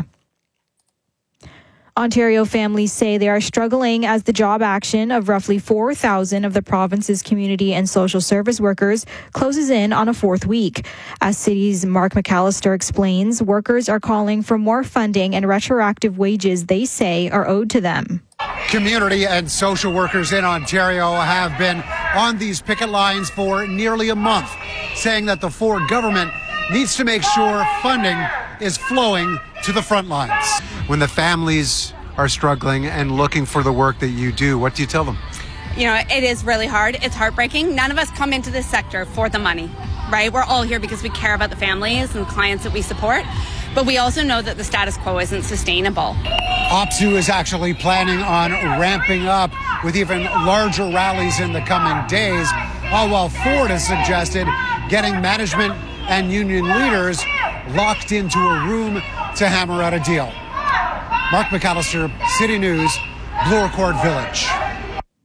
Ontario families say they are struggling as the job action of roughly four thousand of the province's community and social service workers closes in on a fourth week. As City's Mark McAllister explains, workers are calling for more funding and retroactive wages they say are owed to them. Community and social workers in Ontario have been on these picket lines for nearly a month, saying that the Ford government needs to make sure funding is flowing to the front lines. When the families are struggling and looking for the work that you do, what do you tell them? You know, it is really hard. It's heartbreaking. None of us come into this sector for the money, right? We're all here because we care about the families and clients that we support. But we also know that the status quo isn't sustainable. OPSEU is actually planning on ramping up with even larger rallies in the coming days, all while Ford has suggested getting management and union leaders locked into a room to hammer out a deal. Mark McAllister, City News, Bloor Court Village.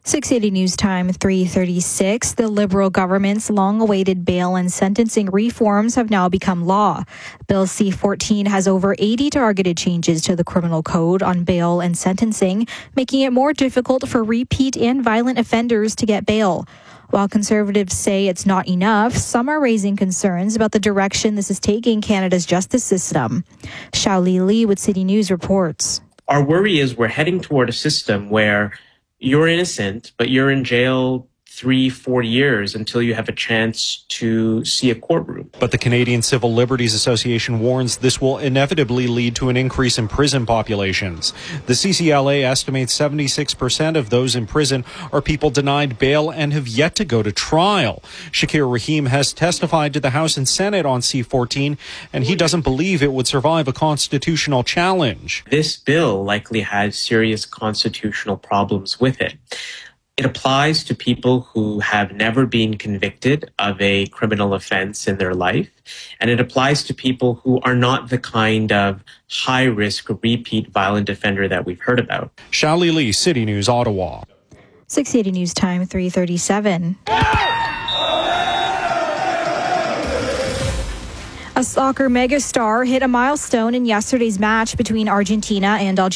six eighty News Time, three thirty-six. The Liberal government's long-awaited bail and sentencing reforms have now become law. Bill C fourteen has over eighty targeted changes to the criminal code on bail and sentencing, making it more difficult for repeat and violent offenders to get bail. While Conservatives say it's not enough, some are raising concerns about the direction this is taking Canada's justice system. Xiaoli Li with City News reports. Our worry is we're heading toward a system where you're innocent, but you're in jail three, four years until you have a chance to see a courtroom. But the Canadian Civil Liberties Association warns this will inevitably lead to an increase in prison populations. The C C L A estimates seventy-six percent of those in prison are people denied bail and have yet to go to trial. Shakir Rahim has testified to the House and Senate on C fourteen, and he doesn't believe it would survive a constitutional challenge. This bill likely has serious constitutional problems with it. It applies to people who have never been convicted of a criminal offense in their life, and it applies to people who are not the kind of high-risk repeat violent offender that we've heard about. Xiaoli Li, City News, Ottawa. six eighty News Time, three thirty-seven. A soccer megastar hit a milestone in yesterday's match between Argentina and Algeria.